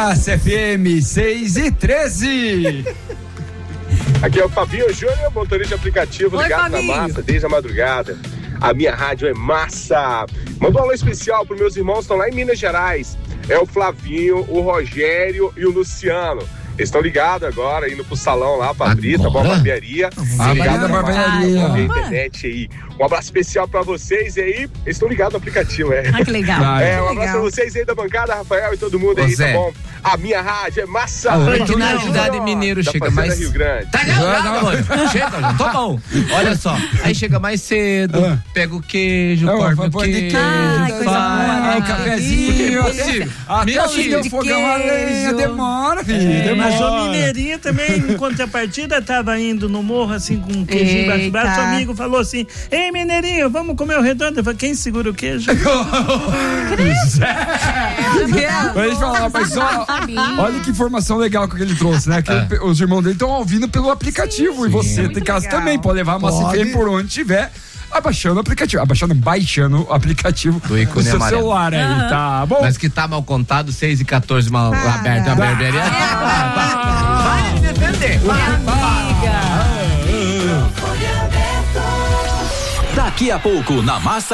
Massa FM 6:13. Aqui é o Fabinho Júnior, motorista de aplicativo. Oi, ligado Fabinho. na massa desde a madrugada. A minha rádio é massa. Manda um alô especial para meus irmãos que estão lá em Minas Gerais. É o Flavinho, o Rogério e o Luciano. Eles estão ligados agora, indo pro salão lá, pra Brita, boa barbearia. Ligado na barbearia. Na internet aí. Um abraço especial pra vocês aí. Eles estão ligados no aplicativo, Ah, que legal. Um abraço pra vocês aí da bancada, Rafael e todo mundo aí, Zé. tá bom? A minha rádio é massa. Que na cidade mineiro da chega Fazenda mais... Rio Grande. Tá ligado, mano? Chega, já tô bom. Olha só, aí chega mais cedo, pega o queijo, corta o queijo, o cafezinho, até acender o fogão a lenha, demora, filho. Mas o mineirinho também, em contrapartida, tava indo no morro assim com um queijinho embaixo do braço. O amigo falou assim: ei, mineirinho, vamos comer o redondo. Eu falei: quem segura o queijo? Mas falar, mas só, olha que informação legal que ele trouxe, né? Que os irmãos dele estão ouvindo pelo aplicativo. Sim, e você tem casa também, pode levar a Massa FM por onde tiver. Baixando o aplicativo do aplicativo do seu celular aí, tá bom? Mas que tá mal contado, 6:14 mal aberto a barbearia. Vai me defender. Daqui a pouco na Massa